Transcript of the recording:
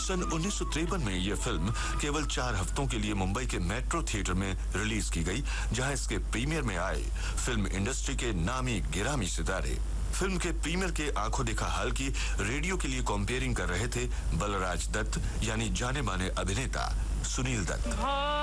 सन 1953 में यह फिल्म केवल 4 हफ्तों के लिए मुंबई के मेट्रो थिएटर में रिलीज की गई, जहां इसके प्रीमियर में आए फिल्म इंडस्ट्री के नामी गिरामी सितारे। फिल्म के प्रीमियर के आंखों देखा हाल की रेडियो के लिए कंपेयरिंग कर रहे थे बलराज दत्त यानी जाने माने अभिनेता सुनील दत्त।